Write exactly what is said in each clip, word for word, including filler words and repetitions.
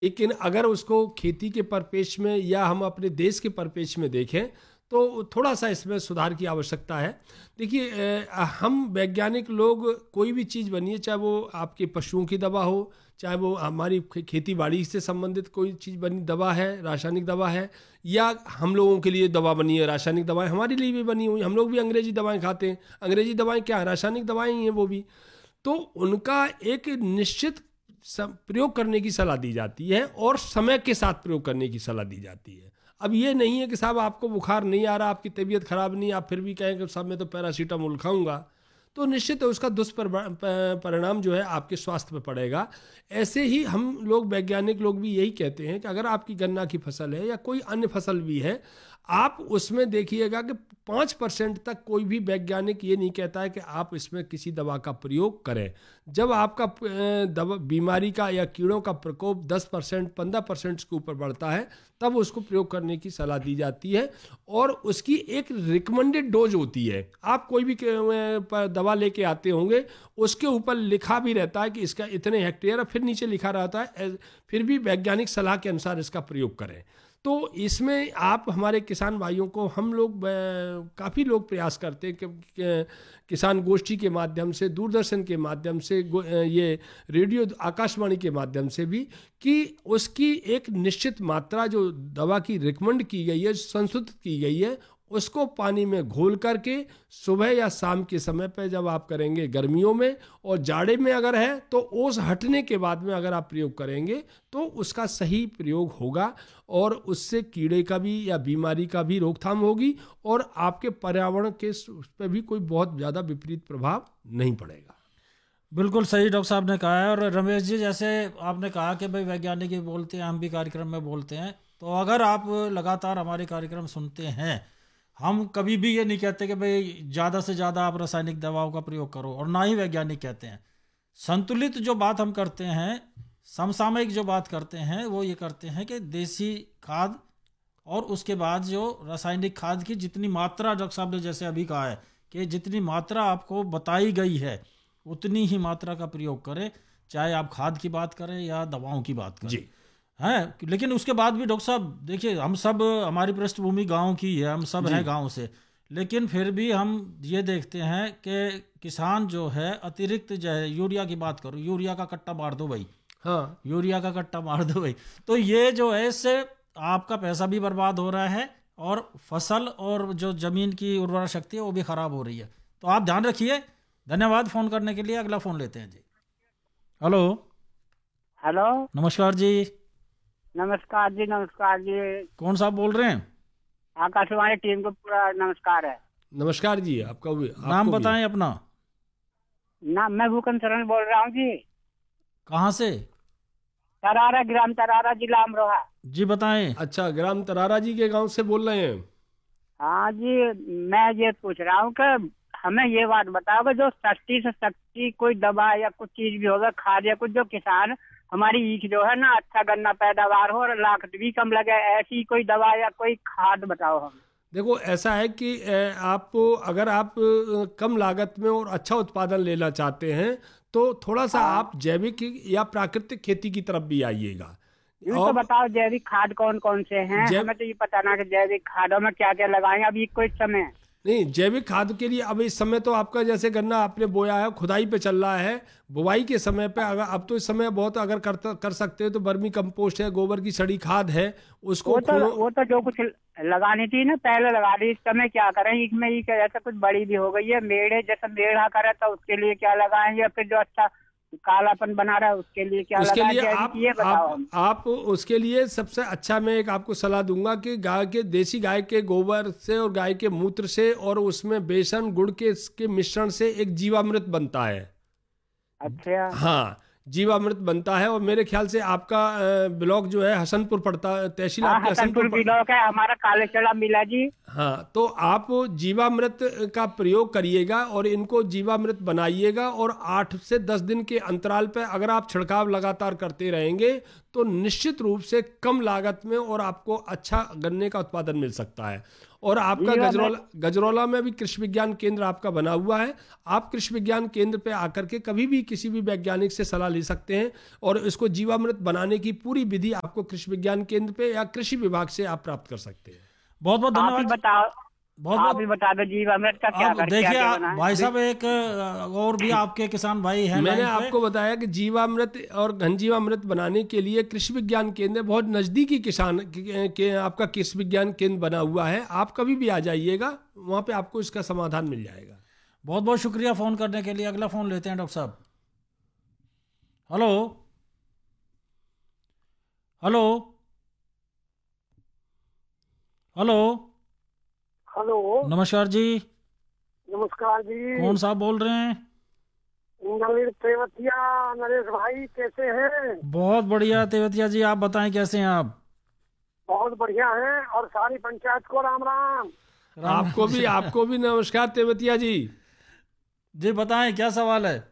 लेकिन अगर उसको खेती के परिप्रेक्ष्य में या हम अपने देश के परिप्रेक्ष्य में देखें तो थोड़ा सा इसमें सुधार की आवश्यकता है। देखिए, अ, हम वैज्ञानिक लोग कोई भी चीज़ बनी है, चाहे वो आपके पशुओं की दवा हो, चाहे वो हमारी खे- खेती बाड़ी से संबंधित कोई चीज़ बनी दवा है, रासायनिक दवा है, या हम लोगों के लिए दवा बनी है, रासायनिक दवाएं हमारे लिए भी बनी हुई, हम लोग भी अंग्रेजी दवाएं खाते हैं। अंग्रेजी दवाएं क्या है? रासायनिक दवाएं ही हैं वो भी। तो उनका एक निश्चित सम- प्रयोग करने की सलाह दी जाती है और समय के साथ प्रयोग करने की सलाह दी जाती है। अब ये नहीं है कि साहब आपको बुखार नहीं आ रहा, आपकी तबीयत खराब नहीं, आप फिर भी कहें कि साहब मैं तो पैरासीटामोल खाऊंगा, तो निश्चित है उसका दुष्परिणाम जो है आपके स्वास्थ्य पर पड़ेगा। ऐसे ही हम लोग वैज्ञानिक लोग भी यही कहते हैं कि अगर आपकी गन्ना की फसल है या कोई अन्य फसल भी है, आप उसमें देखिएगा कि पाँच परसेंट तक कोई भी वैज्ञानिक ये नहीं कहता है कि आप इसमें किसी दवा का प्रयोग करें। जब आपका अ, दवा बीमारी का या कीड़ों का प्रकोप दस परसेंट पंद्रह परसेंट के ऊपर बढ़ता है, तब उसको प्रयोग करने की सलाह दी जाती है। और उसकी एक रिकमेंडेड डोज होती है। आप कोई भी क- प- दवा लेके आते होंगे, उसके ऊपर लिखा भी रहता है कि इसका इतने हेक्टेयर है, फिर नीचे लिखा रहता है "ए- फिर भी वैज्ञानिक सलाह के अनुसार इसका प्रयोग करें"। तो इसमें आप हमारे किसान भाइयों को, हम लोग काफ़ी लोग प्रयास करते हैं कि, कि किसान गोष्ठी के माध्यम से, दूरदर्शन के माध्यम से, गो- अ, ये रेडियो आकाशवाणी के माध्यम से भी, कि उसकी एक निश्चित मात्रा जो दवा की रिकमेंड की गई है, संशोधित की गई है, उसको पानी में घोल करके सुबह या शाम के समय पर जब आप करेंगे गर्मियों में, और जाड़े में अगर है तो ओस हटने के बाद में अगर आप प्रयोग करेंगे तो उसका सही प्रयोग होगा, और उससे कीड़े का भी या बीमारी का भी रोकथाम होगी, और आपके पर्यावरण के उस पर भी कोई बहुत ज़्यादा विपरीत प्रभाव नहीं पड़ेगा। बिल्कुल सही डॉक्टर साहब ने कहा है। और रमेश जी, जैसे आपने कहा कि भाई वैज्ञानिक भी बोलते हैं, हम भी कार्यक्रम में बोलते हैं, तो अगर आप लगातार हमारे कार्यक्रम सुनते हैं, हम कभी भी ये नहीं कहते कि भाई ज़्यादा से ज़्यादा आप रासायनिक दवाओं का प्रयोग करो, और ना ही वैज्ञानिक कहते हैं। संतुलित जो बात हम करते हैं, समसामयिक जो बात करते हैं, वो ये करते हैं कि देसी खाद और उसके बाद जो रासायनिक खाद की जितनी मात्रा, डॉक्टर साहब ने जैसे अभी कहा है कि जितनी मात्रा आपको बताई गई है उतनी ही मात्रा का प्रयोग करें, चाहे आप खाद की बात करें या दवाओं की बात करें। जी। हैं, लेकिन उसके बाद भी डॉक्टर साहब देखिए, हम सब, हमारी पृष्ठभूमि गांव की है, हम सब जी। हैं गांव से, लेकिन फिर भी हम ये देखते हैं कि किसान जो है अतिरिक्त जो है, यूरिया की बात करो, यूरिया का कट्टा मार दो भाई, हाँ। यूरिया का कट्टा मार दो भाई। तो ये जो है, इससे आपका पैसा भी बर्बाद हो रहा है और फसल और जो जमीन की उर्वरा शक्ति है वो भी खराब हो रही है। तो आप ध्यान रखिए। धन्यवाद फोन करने के लिए। अगला फोन लेते हैं जी। हेलो। हेलो। नमस्कार जी। नमस्कार जी, नमस्कार जी। कौन साहब बोल रहे हैं? आकाशवाणी टीम को पूरा नमस्कार है। नमस्कार जी, आपका भी, नाम आपको भी। बताएं अपना। ना, मैं भूकन शरण बोल रहा हूँ जी। कहाँ से? तरारा, ग्राम तरारा, जिला अमरोहा। जी बताएं। अच्छा, ग्राम तरारा जी के गांव से बोल रहे हैं? हाँ जी, मैं ये पूछ रहा हूँ कि हमें ये बात बताओ कि जो सस्ती से सस्ती कोई दवा या कुछ चीज भी होगा, खाद या कुछ, जो किसान हमारी ईख जो है ना अच्छा गन्ना पैदावार हो और लागत भी कम लगे, ऐसी कोई दवा या कोई खाद बताओ हम। देखो, ऐसा है कि अ, आप, अगर आप अ, कम लागत में और अच्छा उत्पादन लेना चाहते हैं तो थोड़ा सा हाँ, आप जैविक या प्राकृतिक खेती की तरफ भी आइएगा। यूँ तो और बताओ जैविक खाद कौन कौन से हैं, जैव हमें तो ये पता ना कि जैविक खादों में क्या क्या लगाएं अभी कोई समय है। नहीं, जैविक खाद के लिए अब इस समय तो आपका जैसे गन्ना आपने बोया है, खुदाई पे चल रहा है। बुवाई के समय पे अगर अब तो इस समय बहुत अगर कर कर सकते हो तो वर्मी कंपोस्ट है, गोबर की सड़ी खाद है, उसको वो तो खूणों। वो तो जो कुछ लगानी थी ना पहले लगा दी, इस समय क्या करें, इसमें ये क्या, जैसे कुछ बड़ी भी हो गई है, मेढ़े जैसे मेढ़ा करे तो उसके लिए क्या लगाएं, या फिर जो अच्छा कालापन बना रहा है उसके लिए क्या उसके लगाएं, लिए जैविक आप ये बताओ आप हम। आप उसके लिए सबसे अच्छा मैं एक आपको सलाह दूंगा कि गाय के, देसी गाय के गोबर से और गाय के मूत्र से और उसमें बेसन गुड़ के के मिश्रण से एक जीवामृत बनता है। अच्छा। हाँ, जीवामृत बनता है। और मेरे ख्याल से आपका अ, ब्लॉक जो है हसनपुर पड़ता, तहसील हाँ, आपकी हसनपुर हसनपुर पड़, ब्लॉक है हमारा, कालेचड़ा मिला जी। हाँ, तो आप जीवामृत का प्रयोग करिएगा और इनको जीवामृत बनाइएगा, और आठ से दस दिन के अंतराल पर अगर आप छिड़काव लगातार करते रहेंगे तो निश्चित रूप से कम लागत में और आपको अच्छा गन्ने का उत्पादन मिल सकता है। और आपका जीवामृत- गजरौला गजरौला में भी कृषि विज्ञान केंद्र आपका बना हुआ है। आप कृषि विज्ञान केंद्र पे आकर के कभी भी किसी भी वैज्ञानिक से सलाह ले सकते हैं और इसको जीवामृत बनाने की पूरी विधि आपको कृषि विज्ञान केंद्र पे या कृषि विभाग से आप प्राप्त कर सकते हैं। बहुत बहुत आप ही धन्यवाद। बताओ, बहुत आप बहुत ही बता दो जीवामृत का क्या अब कर, देखिए क्या क्या आप- बना है? भाई साहब एक अ, और भी आपके किसान भाई हैं मैंने लाइन पे। आपको बताया कि जीवामृत और घन जीवामृत बनाने के लिए कृषि विज्ञान केंद्र बहुत नज़दीकी किसान के, के आपका कृषि विज्ञान केंद्र बना हुआ है। आप कभी भी आ जाइएगा, वहाँ पे आपको इसका समाधान मिल जाएगा। बहुत बहुत शुक्रिया फ़ोन करने के लिए। अगला फ़ोन लेते हैं डॉक्टर साहब। हेलो हेलो हेलो हेलो, नमस्कार जी, नमस्कार जी। कौन साहब बोल रहे हैं? नवीन तेवतिया, नरेश भाई कैसे हैं? बहुत बढ़िया तेवतिया जी, आप बताएं कैसे हैं आप? बहुत बढ़िया हैं, और सारी पंचायत को राम राम। राम आपको भी आपको भी नमस्कार तेवतिया जी। जी बताएं क्या सवाल है?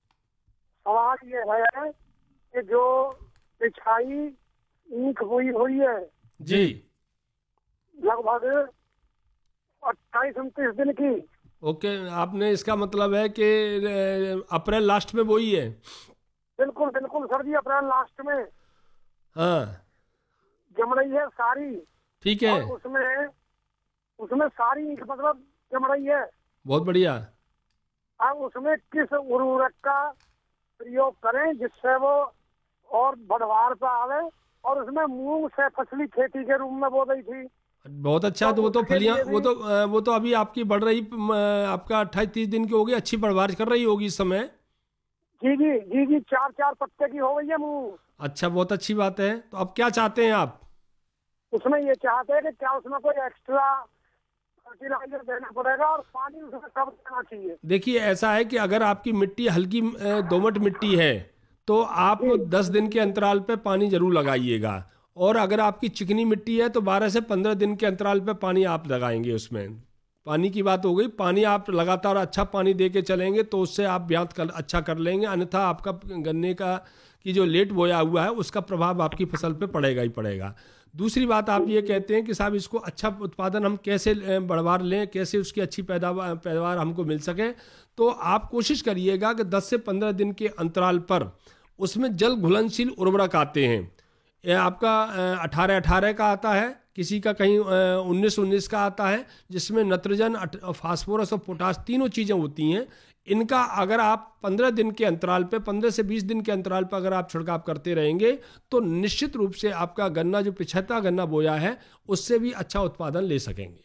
सवाल ये है कि जो पिछाई ईख हुई हुई है जी लगभग अट्ठाईस उनतीस दिन की, ओके, आपने इसका मतलब है कि अ, अप्रैल लास्ट में बोई है। बिल्कुल बिल्कुल सर जी, अप्रैल लास्ट में हाँ जम रही है सारी, ठीक है, और उसमें उसमें सारी ईख मतलब जम रही है। बहुत बढ़िया। अब उसमें किस उर्वरक का प्रयोग करें जिससे वो और बढ़वार पे आवे, और उसमें मूंग से फसली खेती के रूप में बो रही थी। बहुत अच्छा, तो वो तो उसके फलियां लिए वो भी- तो अ, वो तो अभी आपकी बढ़ रही म, आपका अट्ठाईस तीस दिन की होगी, अच्छी बढ़वार कर रही होगी इस समय। जी जी जी जी, चार चार पत्ते की हो गई है मूंग। अच्छा, बहुत अच्छी बात है। तो अब क्या चाहते हैं आप? उसमें ये चाहते हैं कि क्या उसमें कोई एक्स्ट्रा फर्टिलाइजर देना पड़ेगा, और पानी उसमें कब देना चाहिए? देखिए, ऐसा है कि अगर आपकी मिट्टी हल्की अ, दोमट मिट्टी है तो आप दस दिन के अंतराल पे पानी जरूर लगाइएगा, और अगर आपकी चिकनी मिट्टी है तो बारह से पंद्रह दिन के अंतराल पे पानी आप लगाएंगे। उसमें पानी की बात हो गई, पानी आप लगातार अच्छा पानी दे के चलेंगे तो उससे आप ब्यात कर अच्छा कर लेंगे, अन्यथा आपका गन्ने का की जो लेट बोया हुआ है उसका प्रभाव आपकी फसल पे पड़ेगा ही पड़ेगा। दूसरी बात, आप ये कहते हैं कि साहब इसको अच्छा उत्पादन हम कैसे अ, बढ़वा लें, कैसे उसकी अच्छी पैदावार पैदावार हमको मिल सके। तो आप कोशिश करिएगा कि दस से पंद्रह दिन के अंतराल पर उसमें जल घुलनशील उर्वरक आते हैं। ये आपका अठारह अठारह का आता है, किसी का कहीं उन्नीस उन्नीस का आता है, जिसमें नत्रजन, फास्फोरस और पोटास तीनों चीज़ें होती हैं। इनका अगर आप पंद्रह दिन के अंतराल पे, पंद्रह से बीस दिन के अंतराल पर अगर आप छिड़काव करते रहेंगे तो निश्चित रूप से आपका गन्ना जो पिछहत्तर गन्ना बोया है उससे भी अच्छा उत्पादन ले सकेंगे।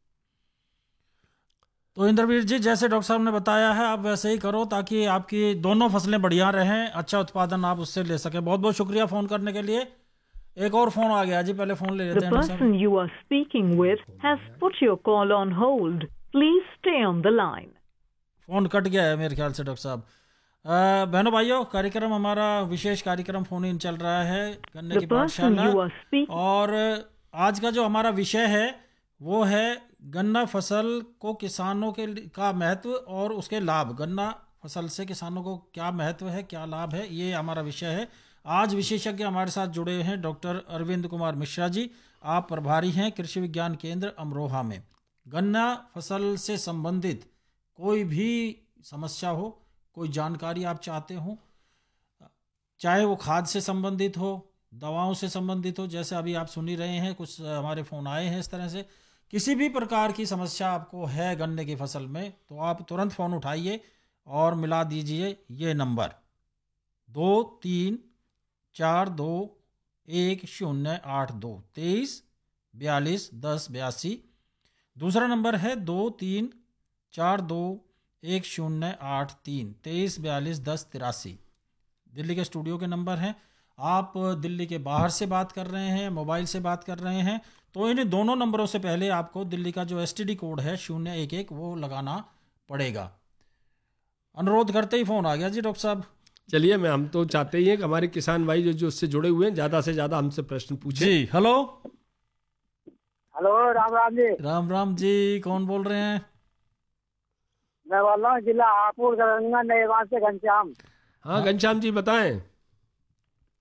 तो इंद्रवीर जी, जैसे डॉक्टर साहब ने बताया है आप वैसे ही करो, ताकि आपकी दोनों फसलें बढ़िया रहें, अच्छा उत्पादन आप उससे ले सकें। बहुत बहुत शुक्रिया फ़ोन करने के लिए। एक और फ़ोन आ गया जी, पहले फ़ोन ले लेते The हैं डॉक्टर person साहब। you are speaking with has put your call on hold. Please stay on the line. Phone cut गया है मेरे ख्याल से डॉक्टर साहब। अ, बहनों भाइयों, कार्यक्रम हमारा विशेष कार्यक्रम फ़ोन इन चल रहा है गन्ने The की person पाठशाला, you are speaking और आज का जो हमारा विषय है वो है गन्ना फसल को किसानों के लि- का महत्व और उसके लाभ। गन्ना फसल से किसानों को क्या महत्व है, क्या लाभ है, ये हमारा विषय है। आज विशेषज्ञ हमारे साथ जुड़े हैं डॉक्टर अरविंद कुमार मिश्रा जी। आप प्रभारी हैं कृषि विज्ञान केंद्र अमरोहा में। गन्ना फसल से संबंधित कोई भी समस्या हो, कोई जानकारी आप चाहते हो, चाहे वो खाद से संबंधित हो, दवाओं से संबंधित हो, जैसे अभी आप सुन ही रहे हैं, कुछ हमारे फ़ोन आए हैं इस तरह से, किसी भी प्रकार की समस्या आपको है गन्ने की फसल में, तो आप तुरंत फ़ोन उठाइए और मिला दीजिए ये नंबर दो तीन चार दो एक शून्य आठ दो तेईस बयालीस दस बयासी। दूसरा नंबर है दो तीन चार दो एक शून्य आठ तीन तेईस बयालीस दस तिरासी। दिल्ली के स्टूडियो के नंबर हैं। आप दिल्ली के बाहर से बात कर रहे हैं, मोबाइल से बात कर रहे हैं, तो इन दोनों नंबरों से पहले आपको दिल्ली का जो एसटीडी कोड है शून्य एक एक वो लगाना पड़ेगा। अनुरोध करते ही फ़ोन आ गया जी डॉक्टर साहब। चलिए, मैं हम तो चाहते ही हैं कि हमारे किसान भाई जो जो उससे जुड़े हुए हैं ज़्यादा से ज़्यादा हमसे प्रश्न पूछें। जी हेलो। हेलो, राम राम जी। राम राम जी, कौन बोल रहे हैं? मैं बोल रहा हूँ जिला हापुड़ दरभंगा नरेगांव से घनश्याम। हाँ घनश्याम जी बताएं।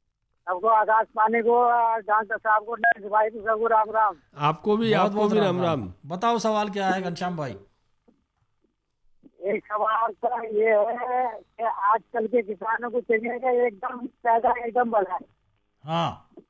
सबको आकाश पानी को, डॉक्टर साहब को, नरेश भाई को, सबको राम राम। आपको भी, बहुत आपको बहुत भी राम राम। बताओ सवाल क्या है घनश्याम भाई? एक सवाल का ये है कि आजकल के किसानों को चाहिए कि एकदम पैदा एकदम बढ़ाए। हाँ